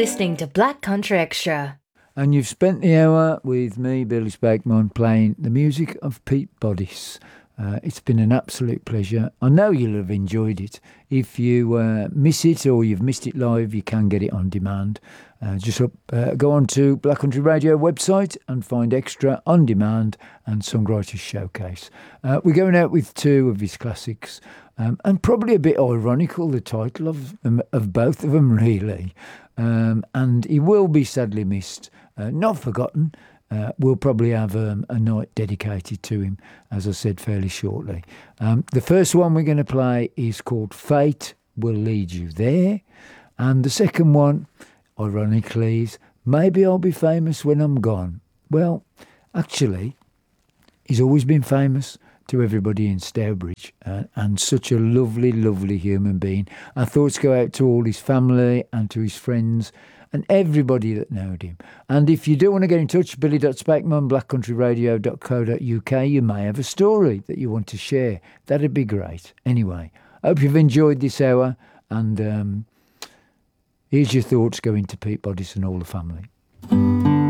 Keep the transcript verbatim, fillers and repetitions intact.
listening to Black Country Extra. And you've spent the hour with me, Billy Spakeman, playing the music of Pete Bodice. Uh, it's been an absolute pleasure. I know you'll have enjoyed it. If you uh, miss it or you've missed it live, you can get it on demand. Uh, just up, uh, go on to Black Country Radio website and find Extra on demand and Songwriters Showcase. Uh, we're going out with two of his classics, um, and probably a bit ironical, the title of um, of both of them, really. Um, and he will be sadly missed, uh, not forgotten. Uh, we'll probably have um, a night dedicated to him, as I said, fairly shortly. Um, the first one we're going to play is called Fate Will Lead You There. And the second one, ironically, is Maybe I'll Be Famous When I'm Gone. Well, actually, he's always been famous to everybody in Stourbridge, uh, and such a lovely, lovely human being. Our thoughts go out to all his family and to his friends and everybody that knowed him. And if you do want to get in touch, billy dot spakeman, black country radio dot co dot uk, you may have a story that you want to share. That'd be great. Anyway, I hope you've enjoyed this hour, and um, here's your thoughts going to Pete Bodice and all the family.